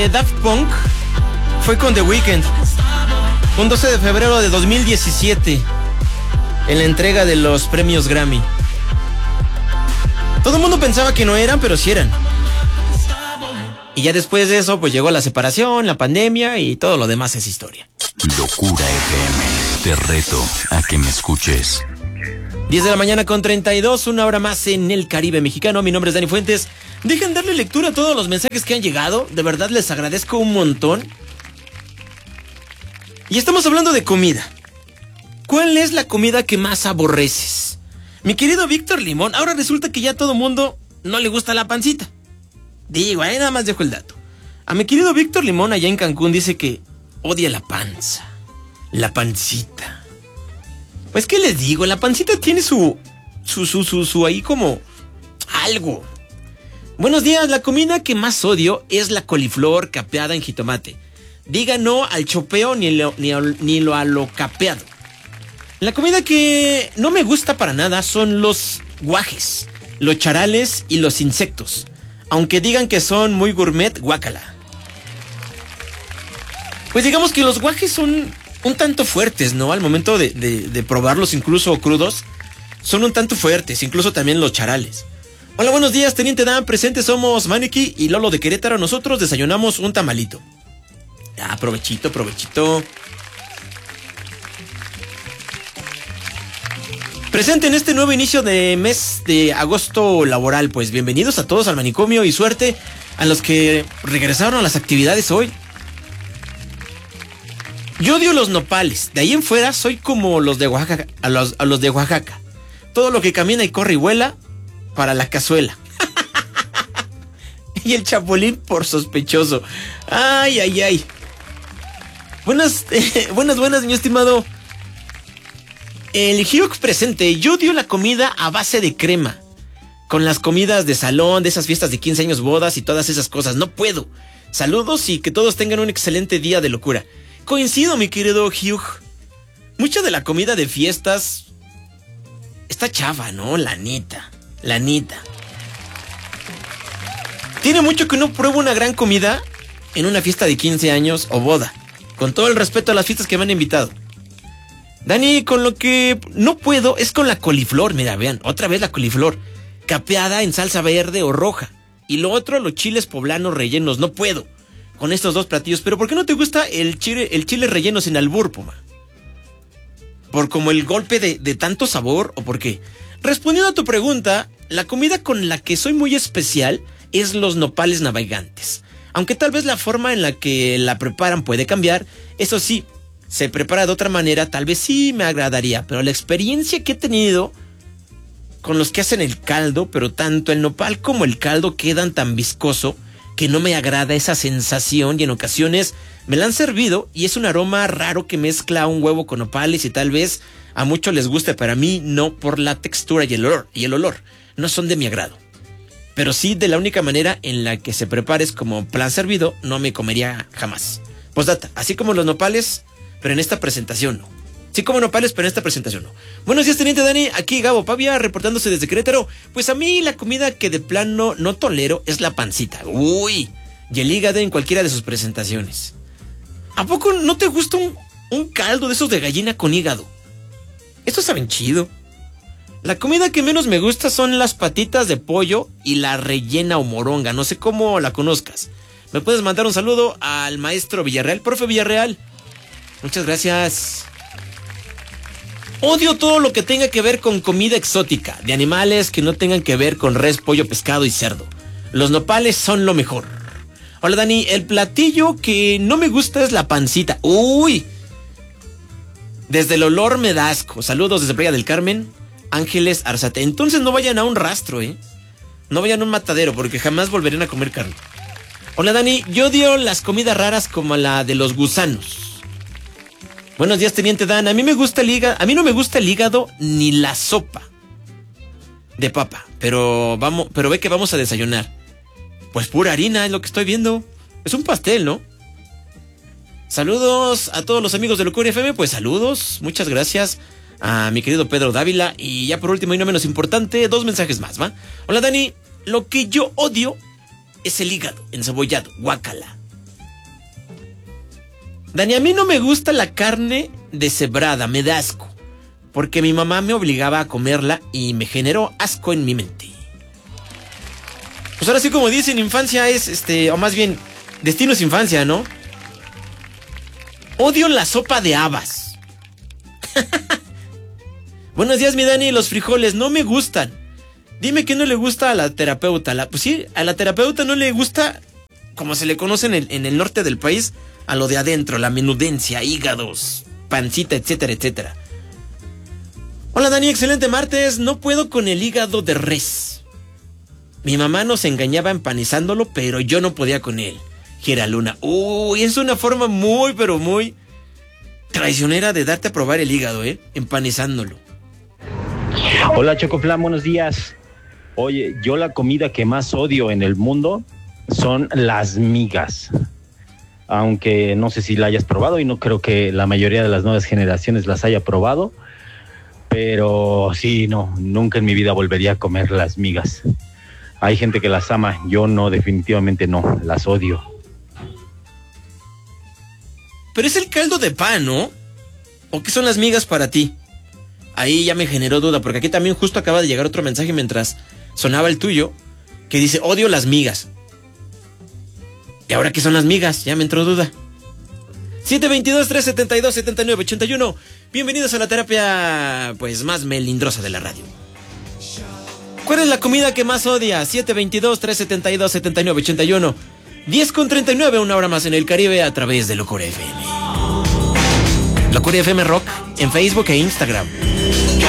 Daft Punk fue con The Weeknd un 12 de febrero de 2017 en la entrega de los premios Grammy. Todo el mundo pensaba que no eran, pero sí eran. Y ya después de eso, pues llegó la separación, la pandemia y todo lo demás es historia. Locura FM, te reto a que me escuches. 10 de la mañana con 32, una hora más en el Caribe mexicano. Mi nombre es Dani Fuentes. Dejen darle lectura a todos los mensajes que han llegado. De verdad les agradezco un montón. Y estamos hablando de comida. ¿Cuál es la comida que más aborreces? Mi querido Víctor Limón, ahora resulta que ya a todo mundo no le gusta la pancita. Digo, ahí nada más dejo el dato. A mi querido Víctor Limón allá en Cancún dice que odia la panza. La pancita. Pues, ¿qué les digo? La pancita tiene su ahí como algo. Buenos días, la comida que más odio es la coliflor capeada en jitomate. Diga no al chopeo ni a lo capeado. La comida que no me gusta para nada son los guajes, los charales y los insectos. Aunque digan que son muy gourmet, guácala. Pues digamos que los guajes son un tanto fuertes, ¿no? Al momento de probarlos, incluso crudos, son un tanto fuertes, incluso también los charales. Hola, buenos días, Teniente Dan, presentes somos Maneki y Lolo de Querétaro. Nosotros desayunamos un tamalito. Ah, provechito. Presente en este nuevo inicio de mes de agosto laboral, pues bienvenidos a todos al manicomio y suerte a los que regresaron a las actividades hoy. Yo odio los nopales, de ahí en fuera soy como los de Oaxaca, a los de Oaxaca. Todo lo que camina y corre y vuela, para la cazuela. Y el chapulín por sospechoso. Ay. Buenas, mi estimado. El Hyuk presente. Yo odio la comida a base de crema. Con las comidas de salón, de esas fiestas de 15 años, bodas y todas esas cosas. No puedo. Saludos y que todos tengan un excelente día de locura. Coincido, mi querido Hyuk. Mucha de la comida de fiestas está chafa, ¿no? La neta. Tiene mucho que no pruebo una gran comida en una fiesta de 15 años o boda. Con todo el respeto a las fiestas que me han invitado. Dani, con lo que no puedo es con la coliflor. Mira, vean, otra vez la coliflor. Capeada en salsa verde o roja. Y lo otro, los chiles poblanos rellenos. No puedo con estos dos platillos. Pero ¿por qué no te gusta el chile relleno sin albur, Puma? ¿Por como el golpe de tanto sabor o por qué? Respondiendo a tu pregunta, la comida con la que soy muy especial es los nopales navegantes. Aunque tal vez la forma en la que la preparan puede cambiar, eso sí, se prepara de otra manera, tal vez sí me agradaría, pero la experiencia que he tenido con los que hacen el caldo, pero tanto el nopal como el caldo quedan tan viscoso que no me agrada esa sensación y en ocasiones me la han servido y es un aroma raro que mezcla un huevo con nopales y tal vez a muchos les guste, pero a mí no, por la textura y el olor no son de mi agrado. Pero sí, de la única manera en la que se prepara es como plan servido, no me comería jamás. Postdata, así como los nopales, pero en esta presentación no. Sí como nopales, pero en esta presentación no. Buenos días, Teniente Dani, aquí Gabo Pavia, reportándose desde Querétaro. Pues a mí la comida que de plano no tolero es la pancita. Uy, y el hígado en cualquiera de sus presentaciones. ¿A poco no te gusta un caldo de esos de gallina con hígado? Estos saben chido. La comida que menos me gusta son las patitas de pollo y la rellena o moronga. No sé cómo la conozcas. ¿Me puedes mandar un saludo al maestro Villarreal? Profe Villarreal. Muchas gracias. Odio todo lo que tenga que ver con comida exótica. De animales que no tengan que ver con res, pollo, pescado y cerdo. Los nopales son lo mejor. Hola Dani, el platillo que no me gusta es la pancita. Uy. Desde el olor me da asco. Saludos desde Playa del Carmen. Ángeles Arzate. Entonces no vayan a un rastro, No vayan a un matadero porque jamás volverán a comer carne. Hola Dani, yo odio las comidas raras como la de los gusanos. Buenos días, Teniente Dan. A mí no me gusta el hígado ni la sopa de papa, pero ve que vamos a desayunar. Pues pura harina es lo que estoy viendo. Es un pastel, ¿no? Saludos a todos los amigos de Locura FM, pues saludos, muchas gracias a mi querido Pedro Dávila. Y ya por último y no menos importante, 2 mensajes más, ¿va? Hola Dani, lo que yo odio es el hígado encebollado, guácala. Dani, a mí no me gusta la carne deshebrada, me da asco. Porque mi mamá me obligaba a comerla y me generó asco en mi mente. Pues ahora sí, como dicen, infancia es, o más bien, destino es infancia, ¿no? Odio la sopa de habas. Buenos días, mi Dani, los frijoles no me gustan. Dime qué no le gusta a la terapeuta. Pues sí, a la terapeuta no le gusta, como se le conoce en el norte del país, a lo de adentro, la menudencia, hígados, pancita, etcétera, etcétera. Hola Dani, excelente martes. No puedo con el hígado de res. Mi mamá nos engañaba empanizándolo, pero yo no podía con él. Giraluna. Uy, es una forma muy, pero muy traicionera de darte a probar el hígado, empanizándolo. Hola Chocoflan, buenos días. Oye, yo la comida que más odio en el mundo son las migas. Aunque no sé si la hayas probado y no creo que la mayoría de las nuevas generaciones las haya probado. Pero sí, no, nunca en mi vida volvería a comer las migas. Hay gente que las ama, yo no, definitivamente no, las odio. Pero es el caldo de pan, ¿no? ¿O qué son las migas para ti? Ahí ya me generó duda, porque aquí también justo acaba de llegar otro mensaje mientras sonaba el tuyo, que dice, odio las migas. ¿Y ahora qué son las migas? Ya me entró duda. 722-372-7981. Bienvenidos a la terapia, pues, más melindrosa de la radio. ¿Cuál es la comida que más odia? 722-372-7981. 10:39, una hora más en el Caribe a través de Locura FM. Locura FM Rock en Facebook e Instagram.